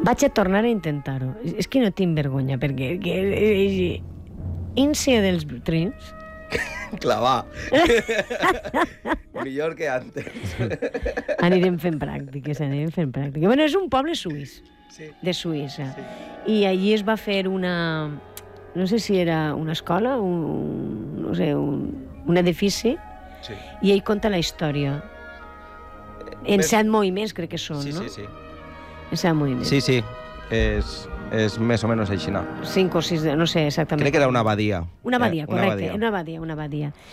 Vaig a tornar a intentar-ho. És que no tinc vergonya, perquè Íncia dels Trins... Clavar. Millor que antes. Anirem fent pràctiques. Bueno, és un poble suís, de Suïssa. I allí es va fer una... No sé si era una escola, un edifici, i ell conta la història. En 7 moviments, crec que són, no? Sí. En 7 moviments. Sí. És més o menys així, no? 5 o 6, no sé exactament. Crec que era una abadia. Una abadia, correcte. Una abadia.